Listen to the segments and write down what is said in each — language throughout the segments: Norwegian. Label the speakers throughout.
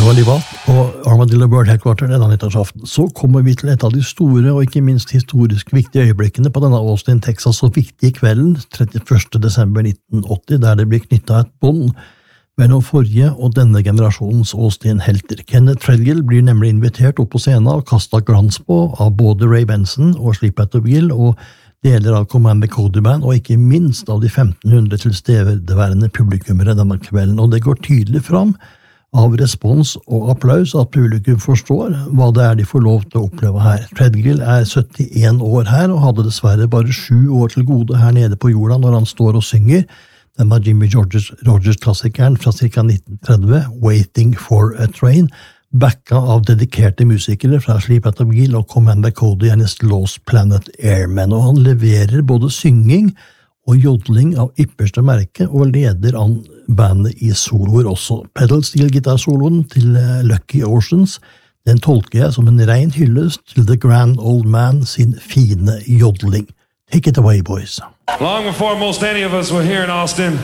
Speaker 1: Livat på Armadillo Bird Headquarter denne nyttårsaften. Så kommer vi til et av de store og ikke minst historisk viktige øyeblikkene på denne Austin, Texas, så viktige kvelden, 31. desember 1980, der det blir knyttet et bånd mellom forrige og denne generasjonens Austin-helter. Kenneth Threadgill blir nemlig invitert opp på scenen og kastet glans på av både Ray Benson og Sleepwalker Bill og deler av Commander Cody Band, og ikke minst av de 1500 tilstedeværende publikummere denne kvelden, og det går tydelig fram av respons og applaus at publikum forstår hva det de får lov til å oppleve her. Threadgill 71 år her, og hadde dessverre bare 7 år til gode her nede på jorda når han står og synger denne Jimmy Rogers-klassikeren fra ca. 1930, Waiting for a Train, backa av dedikerte musikere fra Sleepwalker Bill og Commander Cody and his Lost Planet Airmen, og han leverer både synging og jodling av ypperste merke, og leder an bandet i soloer også. Pedal steel gitar-soloen til Lucky Oceans, den tolker jeg som en ren hyllest til The Grand Old Man sin fine jodling. Take it away, boys.
Speaker 2: Long before most any of us were here in Austin,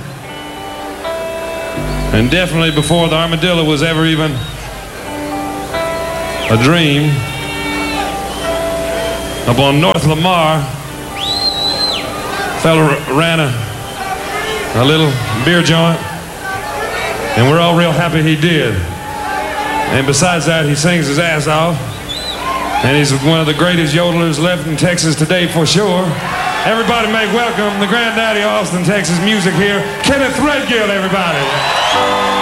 Speaker 2: and definitely before the Armadillo was ever even a dream, up on North Lamar, fella ran a little beer joint, and we're all real happy he did. And besides that, he sings his ass off, and he's one of the greatest yodelers left in Texas today for sure. Everybody make welcome the granddaddy of Austin, Texas music here, Kenneth Threadgill, everybody.